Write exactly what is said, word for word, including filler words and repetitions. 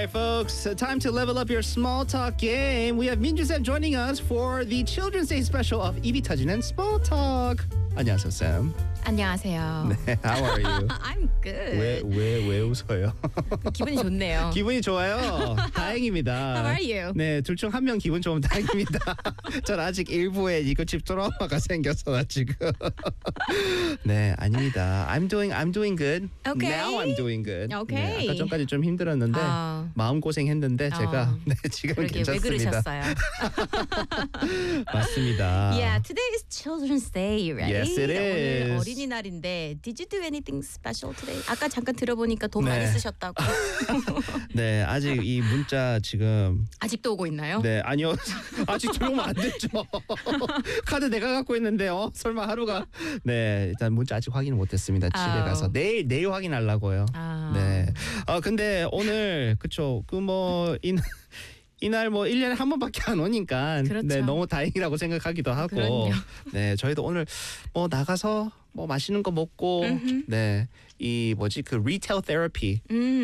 Hey folks, uh, time to level up your small talk game. We have Minju Sam joining us for the Children's Day special of 입이 터지는 Small Talk. 안녕하세요, Sam. 안녕하세요. 네, how are you? I'm good. 왜, 왜, 왜 웃어요? 기분이 좋네요. 기분이 좋아요. 다행입니다. How are you? 네, 둘 중 한 명 기분 좋으면 다행입니다. 전 아직 일부에 이거집 트라우마가 생겼어 나 지금. 네, 아닙니다. I'm doing, I'm doing good. Okay. Now I'm doing good. Okay. 네, 아까 전까지 좀 힘들었는데 아. 마음 고생했는데 제가 어. 네, 지금은 그러게 왜 괜찮습니다. 그러셨어요? 맞습니다. Yeah, today is Children's Day, right? Yes, it 오늘 is. 어린이날인데 Did you do anything special today? 아까 잠깐 들어보니까 돈 네. 많이 쓰셨다고. 네, 아직 이 문자 지금 아직도 오고 있나요? 네, 아니요. 아직 들어오면 안 됐죠. 카드 내가 갖고 있는데 어 설마 하루가 네, 일단 문자 아직 확인 못 했습니다. 집에 아우. 가서 내일 내일 확인하려고요. 아. 네. 아 근데 오늘 그쵸. 그 뭐 이 이날 뭐 일 년에 한 번밖에 안 오니까 그렇죠. 네, 너무 다행이라고 생각하기도 하고. 그럼요. 네, 저희도 오늘 뭐 나가서 뭐 맛있는 거 먹고 음흠. 네. 이 뭐지 그 리테일 테라피 음.